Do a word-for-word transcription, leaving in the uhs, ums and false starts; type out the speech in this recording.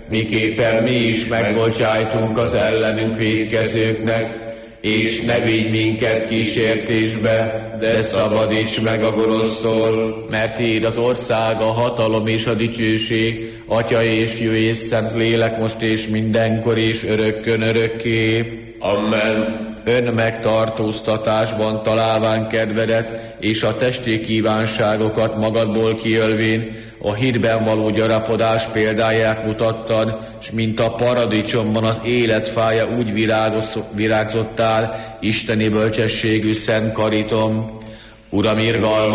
miképpen mi is megbocsájtunk az ellenünk vétkezőknek, és ne vigy minket kísértésbe, de szabadíts meg a gonosztól, mert Tiéd az ország, a hatalom és a dicsőség, Atya és Fiú és Szent Lélek, most és mindenkor és örökkön örökké. Amen. Ön megtartóztatásban találván kedvedet, és a testi kívánságokat magadból kiölvén, a hitben való gyarapodás példáját mutattad, s mint a paradicsomban az életfája úgy virágzottál, isteni bölcsességű szent karitom. Uram, irgalmas